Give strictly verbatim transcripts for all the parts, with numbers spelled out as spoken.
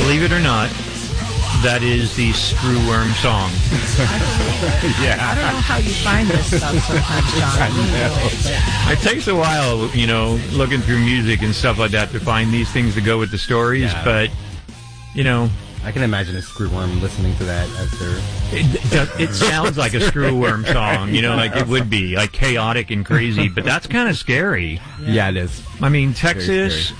Believe it or not, that is the Screwworm song. Yeah. I don't know how you find this stuff sometimes, John. I know. It takes a while, you know, looking through music and stuff like that to find these things to go with the stories, Yeah. but, you know... I can imagine a Screwworm listening to that as their... It, it sounds like a Screwworm song, you know, like it would be, like chaotic and crazy, but that's kind of scary. Yeah. yeah, it is. I mean, Texas...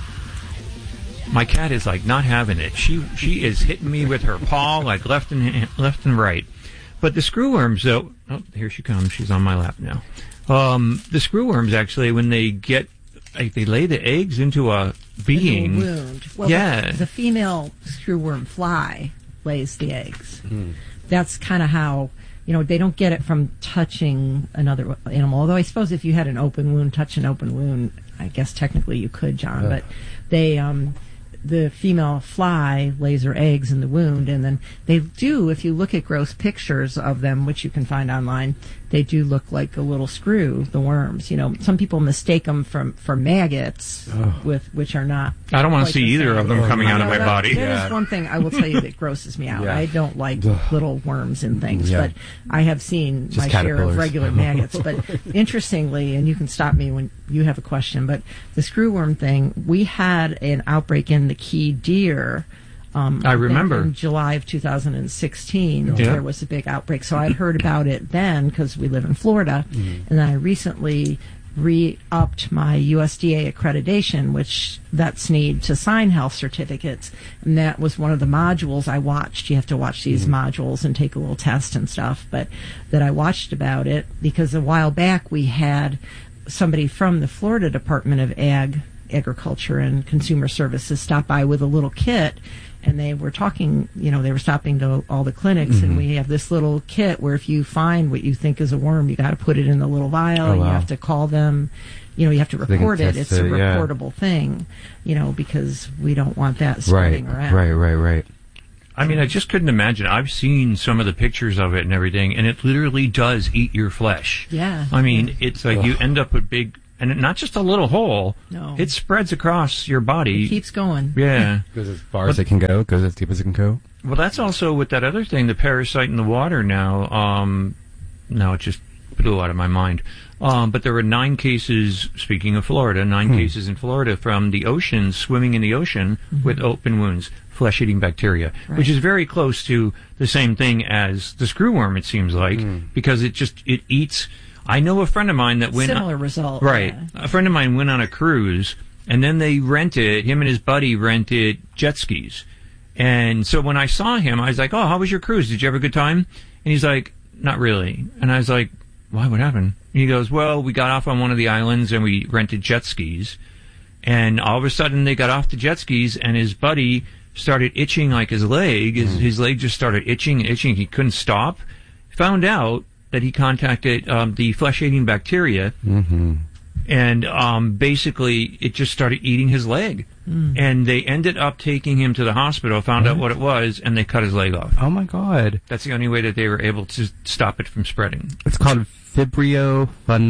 My cat is like not having it. She she is hitting me with her paw like left and left and right. But the screwworms, though, oh, here she comes. She's on my lap now. Um, the screwworms actually, when they get, like, they lay the eggs into a being. A wound. Well, yeah. The, the female screwworm fly lays the eggs. Mm. That's kind of how. You know, they don't get it from touching another animal. Although I suppose if you had an open wound, touch an open wound, I guess technically you could, John. Oh. But they, um, the female fly lays her eggs in the wound, and then they do, if you look at gross pictures of them, which you can find online, they do look like a little screw, the worms. You know, some people mistake them from, for maggots, oh. with which are not. I don't want to see either of them oh, coming out of my that, body. That yeah. is one thing I will tell you that grosses me out. Yeah. I don't like little worms and things, yeah. but I have seen Just my share of caterpillars. regular maggots. But interestingly, and you can stop me when you have a question, but the screwworm thing, we had an outbreak in the Key Deer. Um, I remember. In July of two thousand sixteen, Yeah. there was a big outbreak. So I'd heard about it then because we live in Florida. Mm-hmm. And then I recently re-upped my U S D A accreditation, which vets need to sign health certificates. And that was one of the modules I watched. You have to watch these Mm-hmm. modules and take a little test and stuff. But that I watched about it because a while back we had somebody from the Florida Department of Ag, Agriculture and Consumer Services stop by with a little kit. And they were talking, you know, they were stopping to all the clinics, Mm-hmm. and we have this little kit where if you find what you think is a worm, you got to put it in the little vial, Oh, and wow. you have to call them, you know, you have to they can report it. test It's a it, yeah. reportable thing, you know, because we don't want that spreading Right, around. right, right, right. I mean, I just couldn't imagine. I've seen some of the pictures of it and everything, and it literally does eat your flesh. Yeah. I mean, it's like Ugh. you end up with big, and it- not just a little hole. No. It spreads across your body. It keeps going. Yeah. Goes as far as it can go, goes as deep as it can go. Well, that's also with that other thing, the parasite in the water now. Um, no, it just blew out of my mind. Um, but there were nine cases, speaking of Florida, nine Hmm. cases in Florida from the ocean, swimming in the ocean with open wounds, flesh-eating bacteria, Right. which is very close to the same thing as the screwworm, it seems like, Hmm. because it just, it eats. I know a friend of mine that went... Similar result. Right. Yeah. A friend of mine went on a cruise, and then they rented, him and his buddy rented jet skis. And so when I saw him, I was like, oh, how was your cruise? Did you have a good time? And he's like, not really. And I was like, why? What happened? And he goes, well, we got off on one of the islands and we rented jet skis. And all of a sudden they got off the jet skis and his buddy started itching like his leg. His, his leg just started itching and itching. He couldn't stop. Found out that he contacted um, the flesh-eating bacteria. Mm-hmm. And um, basically, it just started eating his leg. Mm. And they ended up taking him to the hospital, found out What? what it was, and they cut his leg off. Oh my god. That's the only way that they were able to stop it from spreading. It's called Vibrio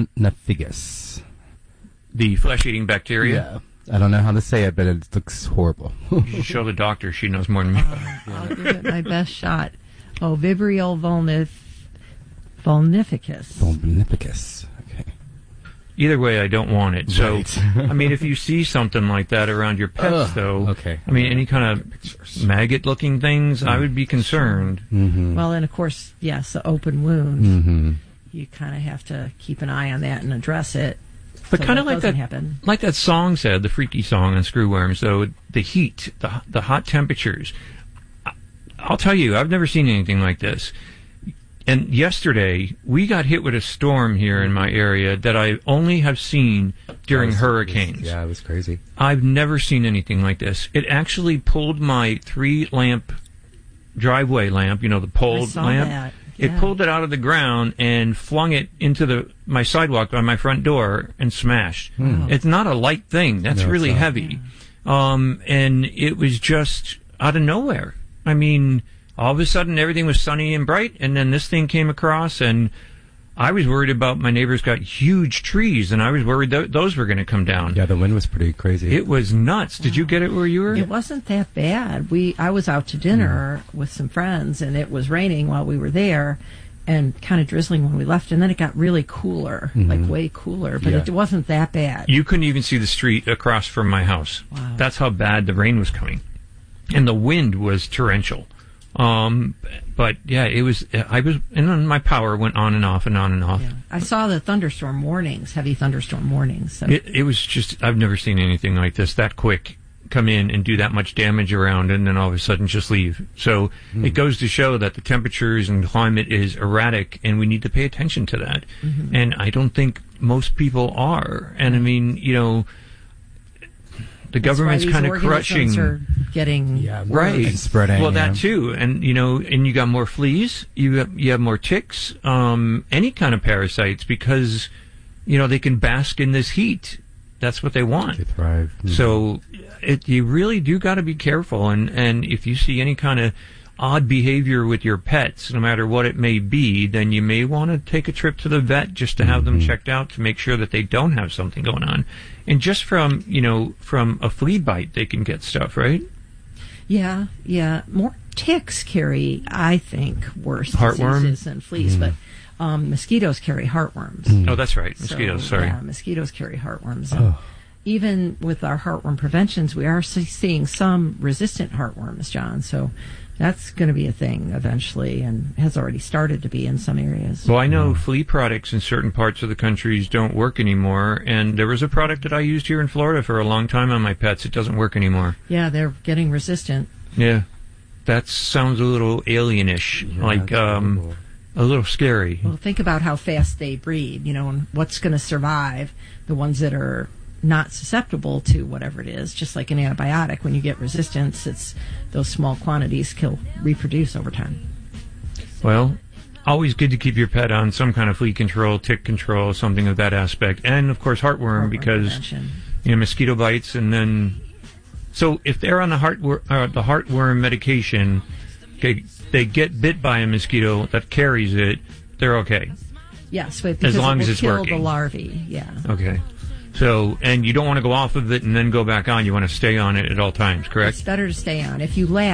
vulnificus. The flesh-eating bacteria. I don't know how to say it, but it looks horrible. You should show the doctor. She knows more than me. I'll give it my best shot. Oh, Vibrio vulnif- vulnificus. Vulnificus. Okay. Either way, I don't want it. So, Right. I mean, if you see something like that around your pets, Ugh, though, okay. I mean, any kind of Pictures. maggot-looking things, I would be concerned. Mm-hmm. Well, and of course, yes, the open wound. Mm-hmm. You kind of have to keep an eye on that and address it. But so kind of that like that, doesn't happen. like that song said, the freaky song on screwworms, though, the heat, the the hot temperatures. I- I'll tell you, I've never seen anything like this. And yesterday, we got hit with a storm here in my area that I only have seen during That was- hurricanes. Yeah, it was crazy. I've never seen anything like this. It actually pulled my three lamp driveway lamp, you know, the I pole saw lamp. that. It Yeah. pulled it out of the ground and flung it into the my sidewalk by my front door and smashed. Wow. It's not a light thing. That's No, it's really not. heavy. Um, and it was just out of nowhere. I mean, all of a sudden everything was sunny and bright, and then this thing came across, and I was worried about my neighbors got huge trees, and I was worried th- those were going to come down. Yeah, the wind was pretty crazy. It was nuts. Did you get it where you were? It wasn't that bad. We I was out to dinner mm. with some friends, and it was raining while we were there, and kind of drizzling when we left, and then it got really cooler, mm-hmm. like way cooler, but yeah. it wasn't that bad. You couldn't even see the street across from my house. Wow. That's how bad the rain was coming. And the wind was torrential. Um, but yeah, it was, I was, and then my power went on and off and on and off. Yeah. I saw the thunderstorm warnings, heavy thunderstorm warnings. So. It, it was just, I've never seen anything like this that quick. Come in and do that much damage around and then all of a sudden just leave. So mm. it goes to show that the temperatures and climate is erratic and we need to pay attention to that. Mm-hmm. And I don't think most people are. And I mean, you know, the That's government's kind of crushing. Are getting yeah, right and spreading. Well, that yeah. too, and you know, and you got more fleas. You have, you have more ticks, um, any kind of parasites because you know they can bask in this heat. That's what they want. They thrive. Mm-hmm. So it, you really do got to be careful, and and if you see any kind of odd behavior with your pets, no matter what it may be, then you may want to take a trip to the vet just to have mm-hmm. them checked out to make sure that they don't have something going on. And just from, you know, from a flea bite, they can get stuff, right? Yeah, yeah. More ticks carry, I think, worse Heartworm? diseases than fleas, mm-hmm. but um, mosquitoes carry heartworms. Mm-hmm. Oh, that's right. Mosquitoes, so, sorry. Yeah, mosquitoes carry heartworms. Oh. Even with our heartworm preventions, we are seeing some resistant heartworms, John. So that's going to be a thing eventually and has already started to be in some areas. Well, I know flea products in certain parts of the countries don't work anymore. And there was a product that I used here in Florida for a long time on my pets. It doesn't work anymore. Yeah, they're getting resistant. Yeah. That sounds a little alienish, yeah, like um, a little scary. Well, think about how fast they breed, you know, and what's going to survive. The ones that are not susceptible to whatever it is, just like an antibiotic. When you get resistance, it's those small quantities kill, reproduce over time. Well, always good to keep your pet on some kind of flea control, tick control, something of that aspect, and of course heartworm, Heartworm because prevention. you know mosquito bites, and then so if they're on the heartwor- uh, the heartworm medication, okay, they get bit by a mosquito that carries it, they're okay. Yes, but because as long it will as it's kill working. the larvae. Yeah. Okay. So, and you don't want to go off of it and then go back on. You want to stay on it at all times, correct? It's better to stay on. If you laugh,